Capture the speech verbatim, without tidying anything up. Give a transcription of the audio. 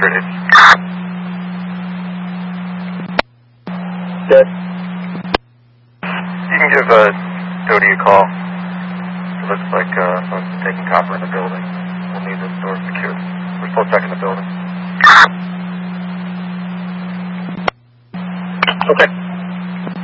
British. Yes. You can give uh, Jody a call. It looks like uh, someone's taking copper in the building. We'll need this door secured. We're still checking the building.